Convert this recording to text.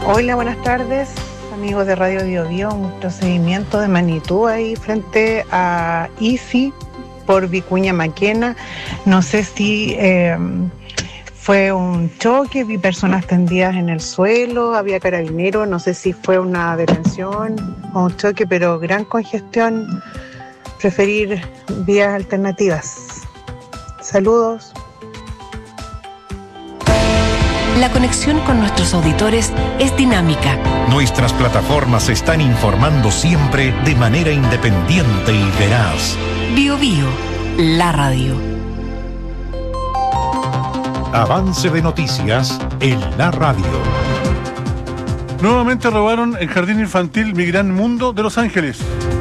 Hola, buenas tardes, amigos de Radio Bio Bio. Un procedimiento de magnitud ahí frente a Easy por Vicuña Maquena. No sé si fue un choque, vi personas tendidas en el suelo, había carabineros, no sé si fue una detención o un choque, pero gran congestión. Preferir vías alternativas. Saludos. La conexión con nuestros auditores es dinámica. Nuestras plataformas se están informando siempre de manera independiente y veraz. Bio Bio, la radio. Avance de noticias en la radio. Nuevamente robaron el jardín infantil Mi Gran Mundo de Los Ángeles.